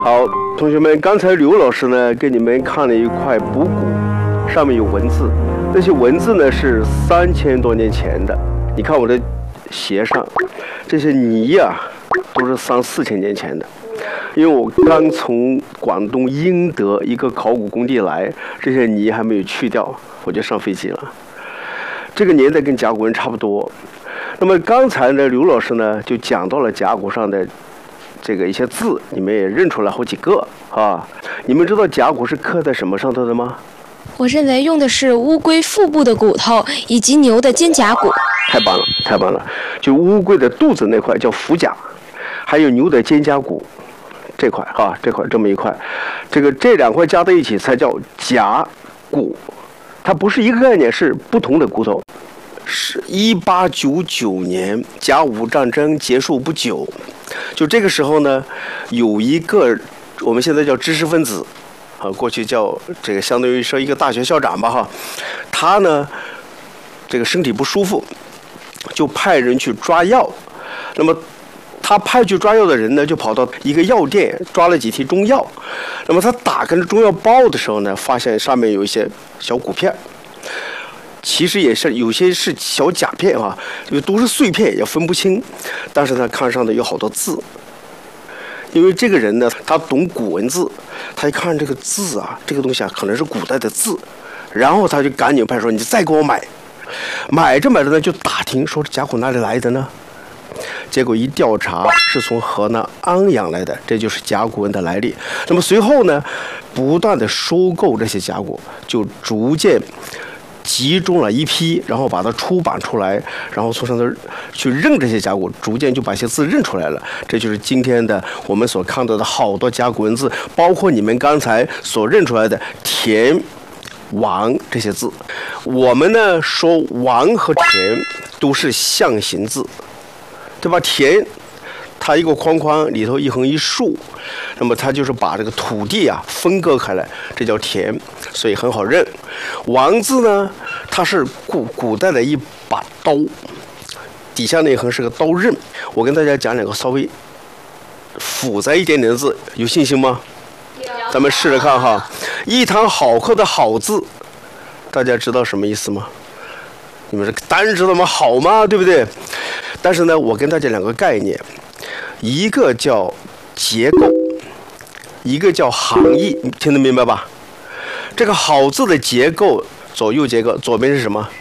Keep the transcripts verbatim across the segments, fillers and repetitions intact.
好，同学们，刚才刘老师呢给你们看了一块补骨，上面有文字，那些文字呢是三千多年前的。你看我的鞋上，这些泥呀、啊、都是三四千年前的。因为我刚从广东英德一个考古工地来，这些泥还没有去掉，我就上飞机了。这个年代跟甲骨文差不多。那么刚才呢，刘老师呢就讲到了甲骨上的这个一些字，你们也认出来好几个啊。你们知道甲骨是刻在什么上头的吗？ 我认为用的是乌龟腹部的骨头以及牛的肩胛骨。 太棒了，太棒了！就乌龟的肚子那块叫腹甲，还有牛的肩胛骨这块啊，这块这么一块，这个这两块加在一起才叫甲骨，它不是一个概念，是不同的骨头。是一八九九年甲午战争结束不久，就这个时候呢，有一个我们现在叫知识分子，啊，过去叫这个相当于说一个大学校长吧哈，他呢这个身体不舒服，就派人去抓药。那么他派去抓药的人呢，就跑到一个药店抓了几提中药。那么他打开了中药包的时候呢，发现上面有一些小骨片。其实也是有些是小甲片啊，因为都是碎片，也分不清。但是他看上的有好多字，因为这个人呢，他懂古文字，他一看这个字啊，这个东西啊，可能是古代的字，然后他就赶紧派说：“你再给我买。”买着买着呢，就打听说这甲骨哪里来的呢？结果一调查，是从河南安阳来的，这就是甲骨文的来历。那么随后呢，不断的收购这些甲骨，就逐渐集中了一批，然后把它出版出来，然后从上头去认这些甲骨，逐渐就把一些字认出来了。这就是今天的我们所看到的好多甲骨文字，包括你们刚才所认出来的田、王这些字。我们呢说王和田都是象形字，对吧？田它一个框框里头一横一竖，那么它就是把这个土地啊分割开来，这叫田，所以很好认。王字呢，它是古古代的一把刀，底下那一横是个刀刃。我跟大家讲两个稍微复杂一点点的字，有信心吗？咱们试着看哈。一堂好课的好字，大家知道什么意思吗？你们这单知道吗？好吗？对不对？但是呢，我跟大家两个概念。一个叫结构，一个叫行义，你听得明白吧？这个好字的结构，左右结构，左边是什么？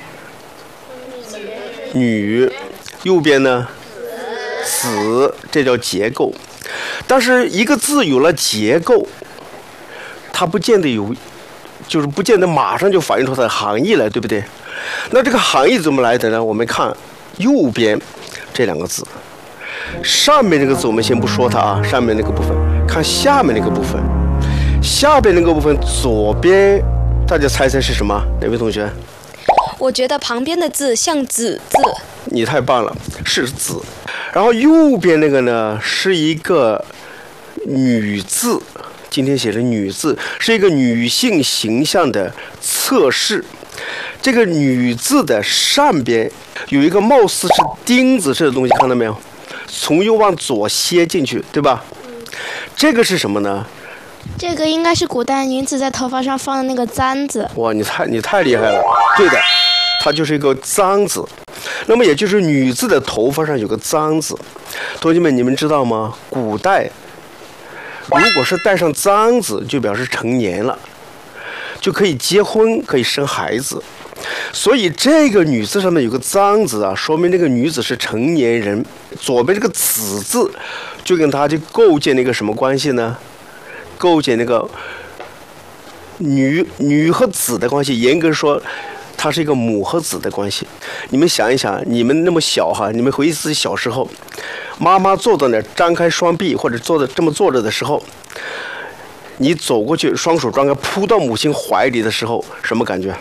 女，右边呢？子，这叫结构。但是一个字有了结构，它不见得有，就是不见得马上就反映出它的含义来，对不对？那这个含义怎么来的呢？我们看右边这两个字。上面这个字我们先不说它啊，上面那个部分，看下面那个部分，下边那个部分左边，大家猜猜是什么？哪位同学？ 我觉得旁边的字像子字。 你太棒了，是子。然后右边那个呢，是一个女字，今天写的女字，是一个女性形象的测试。这个女字的上边有一个貌似是钉子似的东西，看到没有？从右往左楔进去，对吧？这个是什么呢？ 这个应该是古代女子在头发上放的那个簪子。 哇，你太你太厉害了！对的，它就是一个簪子。那么也就是女字的头发上有个簪子。同学们，你们知道吗？古代如果是戴上簪子，就表示成年了，就可以结婚，可以生孩子。所以这个女字上面有个簪子啊，说明这个女子是成年人。左边这个子字就跟她就构建那个什么关系呢？构建那个女女和子的关系。严格说，它是一个母和子的关系。你们想一想，你们那么小哈，你们回忆自己小时候，妈妈坐在那儿张开双臂或者坐在这么坐着的时候，你走过去，双手张开扑到母亲怀里的时候，什么感觉？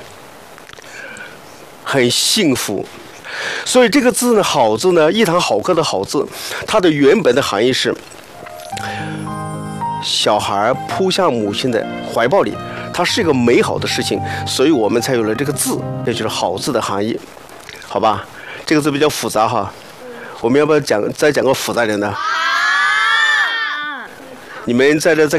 很幸福。所以这个字呢，好字呢，一堂好课的好字，它的原本的含义是小孩扑向母亲的怀抱里，它是一个美好的事情，所以我们才有了这个字，也就是好字的含义。好吧，这个字比较复杂哈，我们要不要讲再讲个复杂点的？ 你们在这再